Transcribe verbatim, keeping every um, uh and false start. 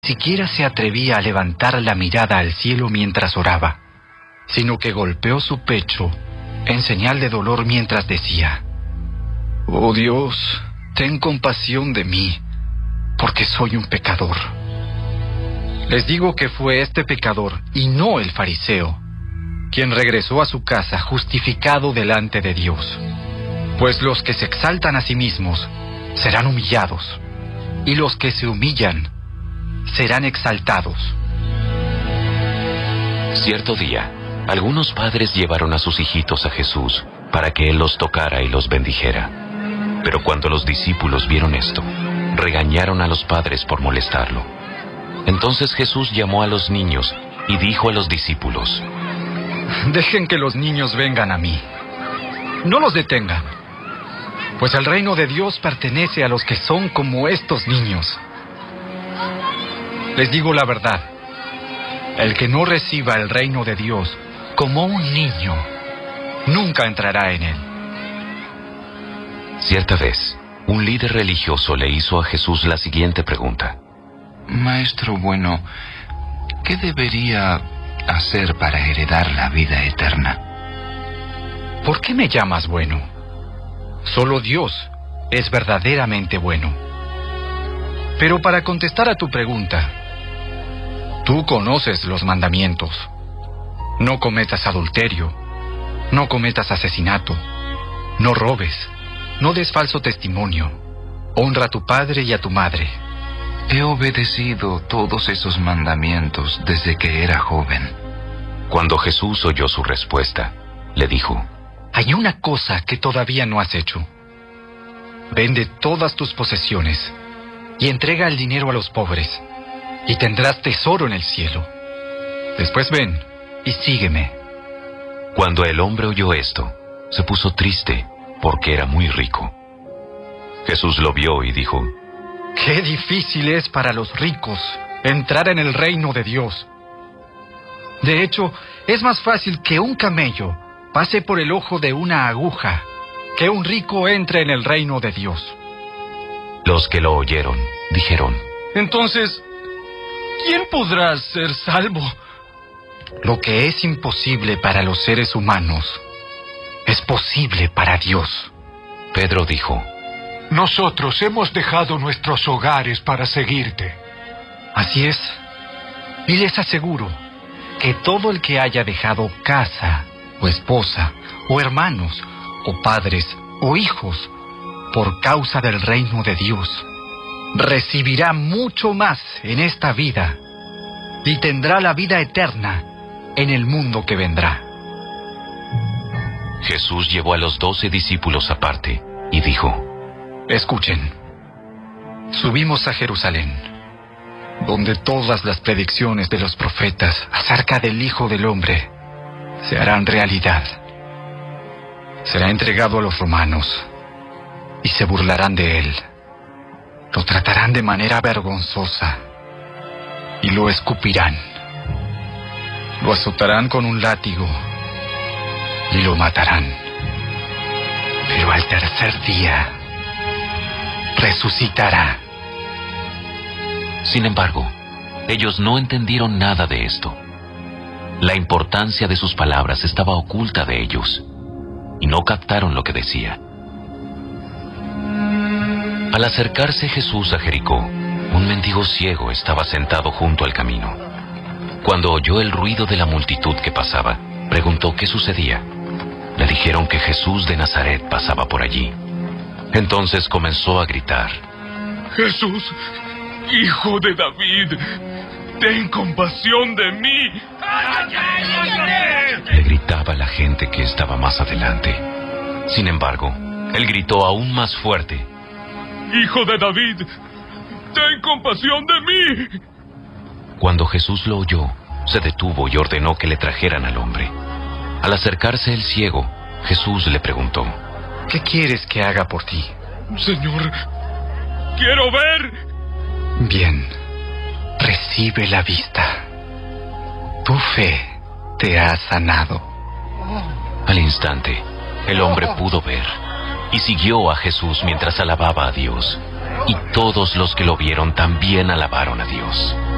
siquiera se atrevía a levantar la mirada al cielo mientras oraba, sino que golpeó su pecho en señal de dolor mientras decía: «Oh Dios, ten compasión de mí, porque soy un pecador». Les digo que fue este pecador, y no el fariseo, quien regresó a su casa justificado delante de Dios. Pues los que se exaltan a sí mismos serán humillados, y los que se humillan serán exaltados. Cierto día, algunos padres llevaron a sus hijitos a Jesús para que Él los tocara y los bendijera. Pero cuando los discípulos vieron esto, regañaron a los padres por molestarlo. Entonces Jesús llamó a los niños y dijo a los discípulos: «Dejen que los niños vengan a mí. No los detengan, pues el reino de Dios pertenece a los que son como estos niños. Les digo la verdad, el que no reciba el reino de Dios como un niño, nunca entrará en él». Cierta vez, un líder religioso le hizo a Jesús la siguiente pregunta: «Maestro bueno, ¿qué debería hacer para heredar la vida eterna?» «¿Por qué me llamas bueno? Solo Dios es verdaderamente bueno. Pero para contestar a tu pregunta, tú conoces los mandamientos. No cometas adulterio, no cometas asesinato, no robes, no des falso testimonio, honra a tu padre y a tu madre». «He obedecido todos esos mandamientos desde que era joven». Cuando Jesús oyó su respuesta, le dijo: «Hay una cosa que todavía no has hecho. Vende todas tus posesiones y entrega el dinero a los pobres, y tendrás tesoro en el cielo. Después ven y sígueme». Cuando el hombre oyó esto, se puso triste porque era muy rico. Jesús lo vio y dijo: «Qué difícil es para los ricos entrar en el reino de Dios. De hecho, es más fácil que un camello pase por el ojo de una aguja que un rico entre en el reino de Dios». Los que lo oyeron dijeron: «Entonces, ¿quién podrá ser salvo?» «Lo que es imposible para los seres humanos es posible para Dios». Pedro dijo: «Nosotros hemos dejado nuestros hogares para seguirte». «Así es, y les aseguro que todo el que haya dejado casa, o esposa, o hermanos, o padres, o hijos, por causa del reino de Dios, recibirá mucho más en esta vida, y tendrá la vida eterna en el mundo que vendrá». Jesús llevó a los doce discípulos aparte y dijo: «Escuchen, subimos a Jerusalén, donde todas las predicciones de los profetas acerca del Hijo del Hombre se harán realidad. Será entregado a los romanos y se burlarán de él. Lo tratarán de manera vergonzosa y lo escupirán. Lo azotarán con un látigo y lo matarán. Pero al tercer día resucitará». Sin embargo, ellos no entendieron nada de esto. La importancia de sus palabras estaba oculta de ellos, y no captaron lo que decía. Al acercarse Jesús a Jericó, un mendigo ciego estaba sentado junto al camino. Cuando oyó el ruido de la multitud que pasaba, preguntó qué sucedía. Le dijeron que Jesús de Nazaret pasaba por allí. Entonces comenzó a gritar: «Jesús, Hijo de David, ten compasión de mí». Le gritaba la gente que estaba más adelante. Sin embargo, él gritó aún más fuerte: «Hijo de David, ten compasión de mí». Cuando Jesús lo oyó, se detuvo y ordenó que le trajeran al hombre. Al acercarse el ciego, Jesús le preguntó: «¿Qué quieres que haga por ti?» «Señor, quiero ver». «Bien, recibe la vista. Tu fe te ha sanado». Al instante, el hombre pudo ver y siguió a Jesús mientras alababa a Dios. Y todos los que lo vieron también alabaron a Dios.